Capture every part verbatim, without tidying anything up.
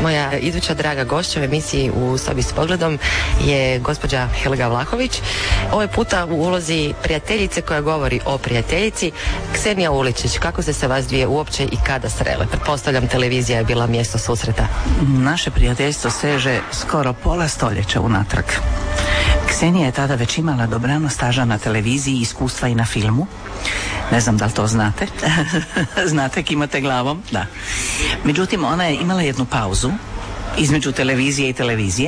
Moja iduća draga gošća u emisiji U sobi s pogledom je gospođa Helga Vlahović. Ovaj puta u ulozi prijateljice koja govori o prijateljici. Ksenija Uličić, kako ste se vas dvije uopće i kada srele? Pretpostavljam televizija je bila mjesto susreta. Naše prijateljstvo seže skoro pola stoljeća unatrag. Ksenija je tada već imala dobrano staža na televiziji, iskustva i na filmu. Ne znam da li to znate. Znate, kimate glavom? Da. Međutim, ona je imala jednu pauzu između televizije i televizije.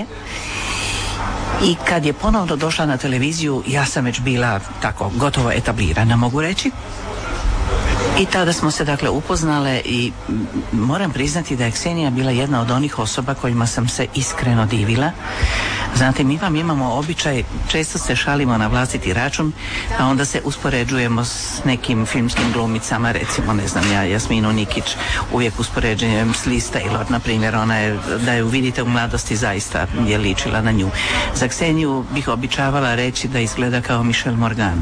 I kad je ponovno došla na televiziju, ja sam već bila tako gotovo etablirana, mogu reći. I tada smo se dakle upoznale i moram priznati da je Ksenija bila jedna od onih osoba kojima sam se iskreno divila. Znate, mi vam imamo običaj, često se šalimo na vlastiti račun, a onda se uspoređujemo s nekim filmskim glumicama, recimo, ne znam, ja Jasminu Nikić uvijek uspoređujem s Liz Taylor, na primjer, ona je, da ju vidite u mladosti, zaista je ličila na nju. Za Kseniju bih običavala reći da izgleda kao Michelle Morgan.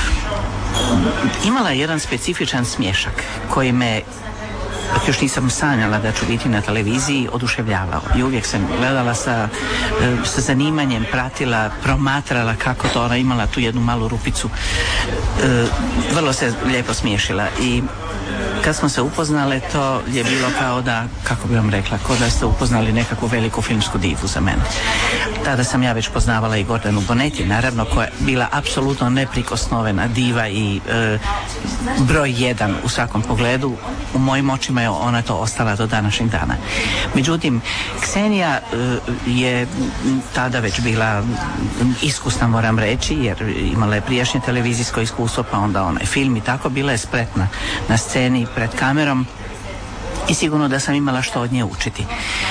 Imala je jedan specifičan smješak koji me, dok još nisam sanjala da ću biti na televiziji, oduševljavao. I uvijek sam gledala sa, sa zanimanjem, pratila, promatrala kako to, ona imala tu jednu malu rupicu. Vrlo se lijepo smiješila i kad smo se upoznale, to je bilo kao da, kako bi vam rekla, kao da ste upoznali nekakvu veliku filmsku divu za mene. Tada sam ja već poznavala i Gordanu Bonetti, naravno, koja je bila apsolutno neprikosnovena diva i e, broj jedan u svakom pogledu. U mojim očima je ona to ostala do današnjeg dana. Međutim, Ksenija e, je tada već bila iskusna, moram reći, jer imala je prijašnje televizijsko iskustvo, pa onda onaj film i tako, bila je spretna na sceni, pred kamerom i sigurno da sam imala što od nje učiti.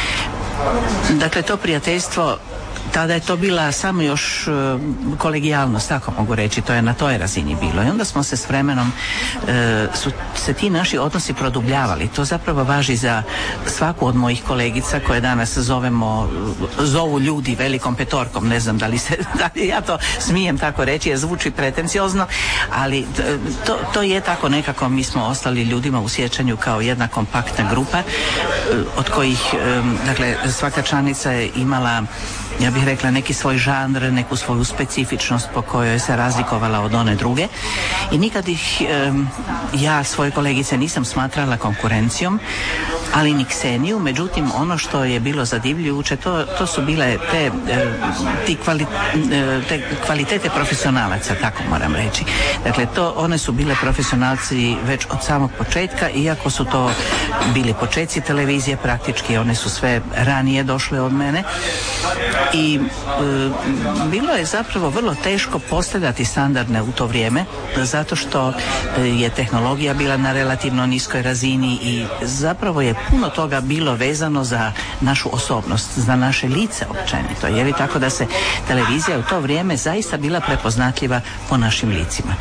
Dakle, to prijateljstvo, tada je to bila samo još uh, kolegijalnost, tako mogu reći, to je na toj razini bilo. I onda smo se s vremenom, uh, su se ti naši odnosi produbljavali. To zapravo važi za svaku od mojih kolegica koje danas zovemo, zovu ljudi velikom petorkom, ne znam da li se, da li ja to smijem tako reći, jer zvuči pretenciozno, ali to, to je tako nekako, mi smo ostali ljudima u sjećanju kao jedna kompaktna grupa, uh, od kojih, um, dakle, svaka članica je imala, ja bih rekla, neki svoj žanr, neku svoju specifičnost po kojoj se razlikovala od one druge i nikad ih um, ja svoje kolegice nisam smatrala konkurencijom, ali ni Kseniju. Međutim, ono što je bilo zadivljujuće, to, to su bile te, ti kvali, te kvalitete profesionalaca, tako moram reći. Dakle, to, one su bile profesionalci već od samog početka, iako su to bili početci televizije, praktički one su sve ranije došle od mene. I e, bilo je zapravo vrlo teško postavljati standardne u to vrijeme, zato što je tehnologija bila na relativno niskoj razini i zapravo je puno toga bilo vezano za našu osobnost, za naše lice općenito, je li tako da se televizija u to vrijeme zaista bila prepoznatljiva po našim licima.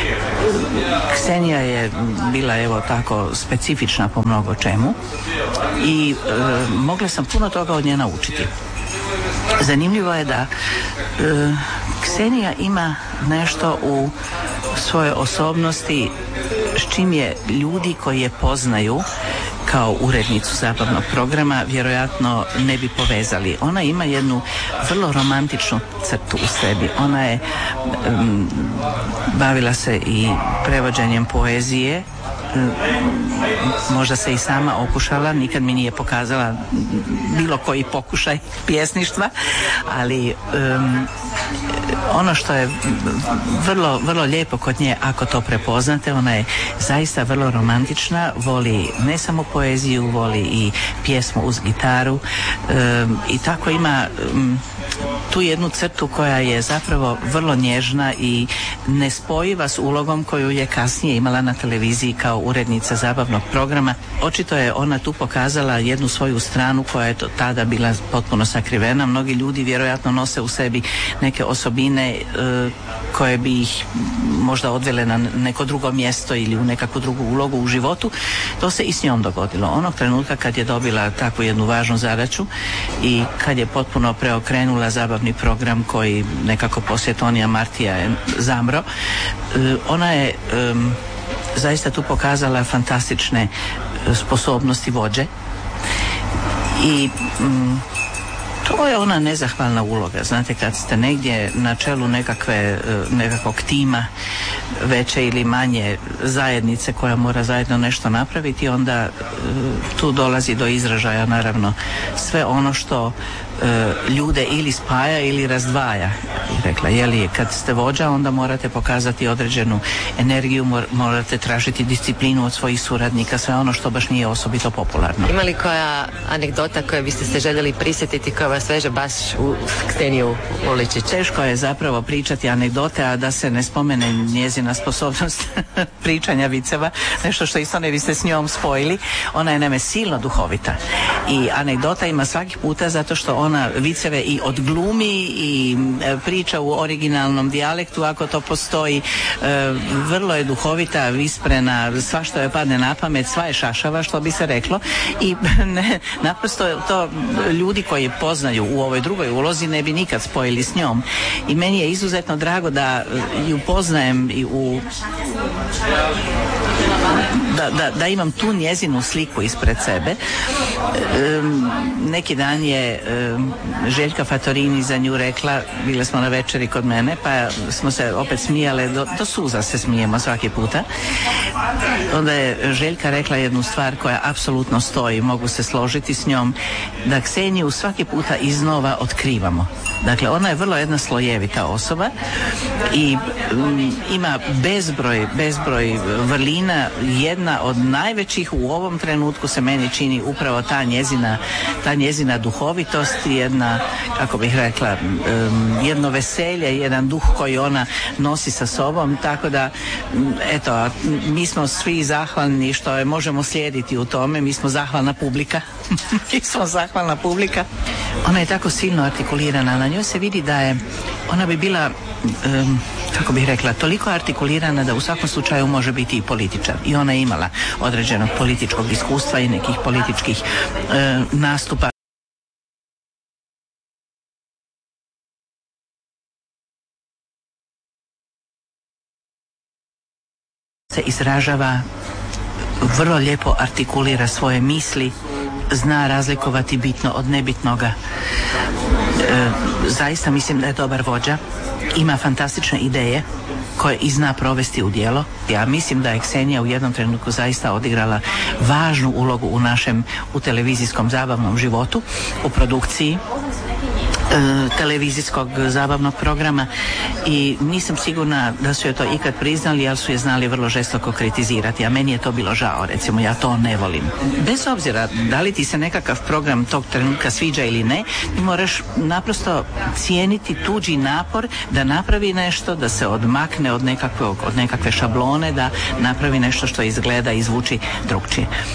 Ksenija je bila, evo tako, specifična po mnogo čemu i e, mogla sam puno toga od nje naučiti. Zanimljivo je da e, Ksenija ima nešto u svojoj osobnosti s čim je ljudi koji je poznaju kao urednicu zabavnog programa vjerojatno ne bi povezali. Ona ima jednu vrlo romantičnu crtu u sebi. Ona je um, bavila se i prevođenjem poezije, možda se i sama okušala, nikad mi nije pokazala bilo koji pokušaj pjesništva, ali um, ono što je vrlo, vrlo lijepo kod nje, ako to prepoznate, ona je zaista vrlo romantična, voli ne samo poeziju, voli i pjesmu uz gitaru um, i tako ima um, tu jednu crtu koja je zapravo vrlo nježna i nespojiva s ulogom koju je kasnije imala na televiziji kao urednica zabavnog programa. Očito je ona tu pokazala jednu svoju stranu koja je tada bila potpuno sakrivena. Mnogi ljudi vjerojatno nose u sebi neke osobine e, koje bi ih možda odvele na neko drugo mjesto ili u nekakvu drugu ulogu u životu. To se i s njom dogodilo. Onog trenutka kad je dobila takvu jednu važnu zadaću i kad je potpuno preokrenula zabavni program koji nekako poslije Tonija Martija je zamro, ona je um, zaista tu pokazala fantastične sposobnosti vođe I mm, to je ona nezahvalna uloga, znate, kad ste negdje na čelu nekakve, nekakvog tima, veće ili manje zajednice koja mora zajedno nešto napraviti, onda tu dolazi do izražaja naravno sve ono što ljude ili spaja ili razdvaja. I rekla, jeli, kad ste vođa, onda morate pokazati određenu energiju, morate tražiti disciplinu od svojih suradnika, sve ono što baš nije osobito popularno. Ima li koja anegdota koju biste se željeli prisjetiti, koja vas veže baš u Kseniju Uličić? Teško je zapravo pričati anegdote, a da se ne spomene njezina sposobnost pričanja viceva, nešto što isto ne biste s njom spojili. Ona je naime silno duhovita i anegdota ima svaki puta zato što ona viceve i odglumi i priča u originalnom dijalektu ako to postoji. E, vrlo je duhovita, visprena, sva što je padne na pamet, sva je šašava, što bi se reklo, i ne, naprosto to ljudi koji je poznaju u ovoj drugoj ulozi ne bi nikad spojili s njom. I meni je izuzetno drago da ju poznajem i u Da, da, da imam tu njezinu sliku ispred sebe. Um, neki dan je um, Željka Fatorini za nju rekla, bile smo na večeri kod mene, pa smo se opet smijale, do, do suza se smijemo svaki puta. Onda je Željka rekla jednu stvar koja apsolutno stoji, mogu se složiti s njom, da Kseniju svaki puta iznova otkrivamo. Dakle, ona je vrlo jedna slojevita osoba i um, ima bezbroj, bezbroj vrlina. Jedna od najvećih u ovom trenutku se meni čini upravo ta njezina, ta njezina duhovitost, jedna, kako bih rekla, um, jedno veselje, jedan duh koji ona nosi sa sobom, tako da, eto, mi smo svi zahvalni što je možemo slijediti u tome, mi smo zahvalna publika, mi smo zahvalna publika. Ona je tako silno artikulirana, na njoj se vidi da je, ona bi bila, um, kako bih rekla, toliko artikulirana da u svakom slučaju može biti i političar. I ona je imala određenog političkog iskustva i nekih političkih e, nastupa. Se izražava, vrlo lijepo artikulira svoje misli, zna razlikovati bitno od nebitnoga. E, zaista mislim da je dobar vođa, ima fantastične ideje koje i zna provesti u djelo. Ja mislim da je Ksenija u jednom trenutku zaista odigrala važnu ulogu u našem, u televizijskom zabavnom životu, u produkciji televizijskog zabavnog programa i nisam sigurna da su je to ikad priznali, ali su je znali vrlo žestoko kritizirati, a meni je to bilo žao, recimo, ja to ne volim. Bez obzira da li ti se nekakav program tog trenutka sviđa ili ne, ti moraš naprosto cijeniti tuđi napor da napravi nešto, da se odmakne od nekakve, od nekakve šablone, da napravi nešto što izgleda i zvuči drugčije.